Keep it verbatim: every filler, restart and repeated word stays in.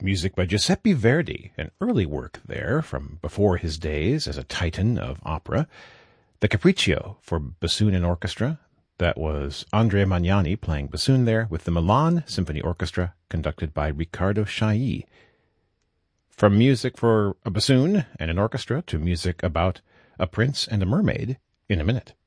Music by Giuseppe Verdi, an early work there from before his days as a titan of opera. The Capriccio for bassoon and orchestra. That was Andrea Magnani playing bassoon there with the Milan Symphony Orchestra conducted by Riccardo Chailly. From music for a bassoon and an orchestra to music about a prince and a mermaid in a minute.